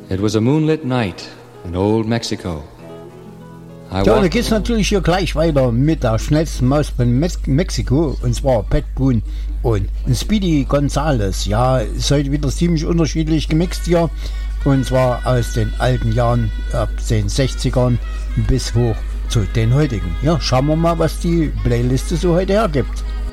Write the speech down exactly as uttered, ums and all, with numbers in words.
It was a moonlit night in old Mexico. I Ja, dann walked geht's natürlich hier gleich weiter mit der schnellsten Maus von Mex- Mexiko, und zwar Pat Boone und Speedy Gonzales. Ja, ist heute wieder ziemlich unterschiedlich gemixt hier, und zwar aus den alten Jahren, ab den sechzigern bis hoch zu den heutigen. Ja, schauen wir mal, was die Playliste so heute hergibt.